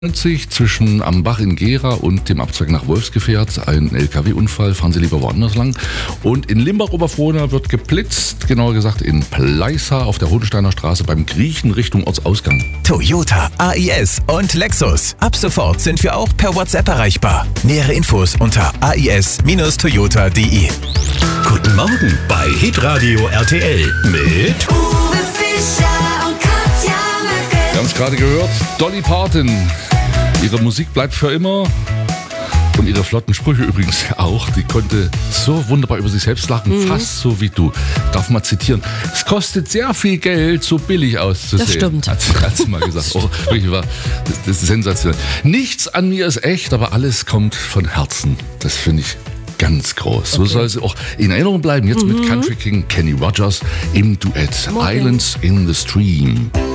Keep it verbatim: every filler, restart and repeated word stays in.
sich zwischen am Bach in Gera und dem Abzweig nach Wolfsgefährt ein L K W-Unfall, fahren Sie lieber woanders lang. Und in Limbach-Oberfrohna wird geblitzt, genauer gesagt in Pleissa auf der Hohensteiner Straße beim Griechen Richtung Ortsausgang. Toyota, A I S und Lexus. Ab sofort sind wir auch per WhatsApp erreichbar. Nähere Infos unter a i s Bindestrich toyota punkt d e. Guten Morgen bei Hitradio R T L mit Uwe Fischer und Katja Möcke. Wir haben es gerade gehört, Dolly Parton. Ihre Musik bleibt für immer. Und ihre flotten Sprüche übrigens auch. Die konnte so wunderbar über sich selbst lachen, mhm. fast so wie du. Darf mal zitieren. Es kostet sehr viel Geld, so billig auszusehen. Das stimmt. Hat, hat sie mal gesagt. Oh, wirklich war, das, das ist sensationell. Nichts an mir ist echt, aber alles kommt von Herzen. Das finde ich ganz groß. Okay. So soll sie auch in Erinnerung bleiben. Jetzt mhm. mit Country King Kenny Rogers im Duett Morgen. Islands in the Stream.